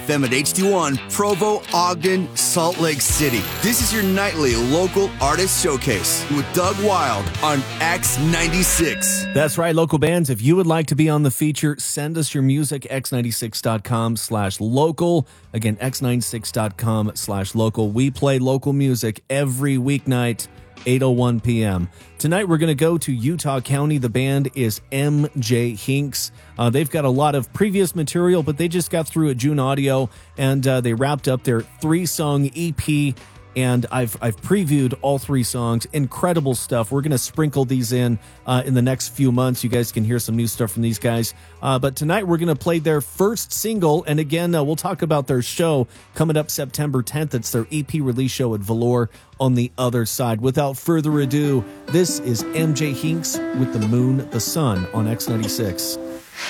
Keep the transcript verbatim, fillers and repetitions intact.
F M at H D one, Provo, Ogden, Salt Lake City. This is your nightly local artist showcase with Doug Wild on X ninety-six. That's right, local bands. If you would like to be on the feature, send us your music, x ninety-six dot com slash local. Again, x ninety-six dot com slash local. We play local music every weeknight, eight oh one p.m. Tonight, we're going to go to Utah County. The band is M J Hinks. Uh, they've got a lot of previous material, but they just got through at June Audio, and uh, they wrapped up their three-song E P, and I've I've previewed all three songs. Incredible stuff. We're going to sprinkle these in uh, in the next few months. You guys can hear some new stuff from these guys. Uh, but tonight, we're going to play their first single, and again, uh, we'll talk about their show coming up September tenth. It's their E P release show at Velour on the other side. Without further ado, this is M J Hinks with The Moon, The Sun on X ninety-six.